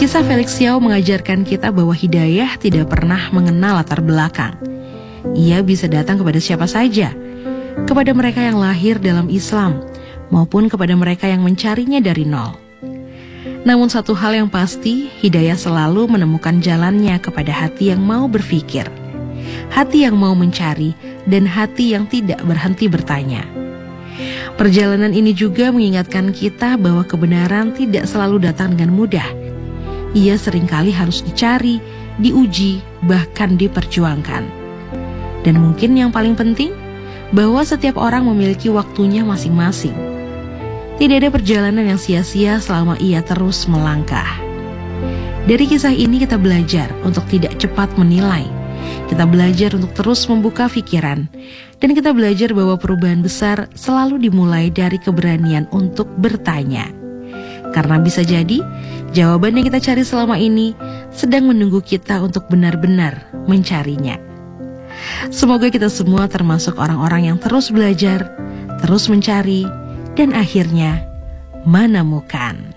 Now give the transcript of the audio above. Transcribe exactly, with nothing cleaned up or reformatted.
Kisah Felix Xiao mengajarkan kita bahwa hidayah tidak pernah mengenal latar belakang. Ia bisa datang kepada siapa saja, kepada mereka yang lahir dalam Islam, maupun kepada mereka yang mencarinya dari nol. Namun satu hal yang pasti, hidayah selalu menemukan jalannya kepada hati yang mau berpikir, hati yang mau mencari, dan hati yang tidak berhenti bertanya. Perjalanan ini juga mengingatkan kita bahwa kebenaran tidak selalu datang dengan mudah. Ia seringkali harus dicari, diuji, bahkan diperjuangkan. Dan mungkin yang paling penting, bahwa setiap orang memiliki waktunya masing-masing. Tidak ada perjalanan yang sia-sia selama ia terus melangkah. Dari kisah ini kita belajar untuk tidak cepat menilai. Kita belajar untuk terus membuka pikiran. Dan kita belajar bahwa perubahan besar selalu dimulai dari keberanian untuk bertanya. Karena bisa jadi, jawaban yang kita cari selama ini sedang menunggu kita untuk benar-benar mencarinya. Semoga kita semua termasuk orang-orang yang terus belajar, terus mencari, dan akhirnya menemukan.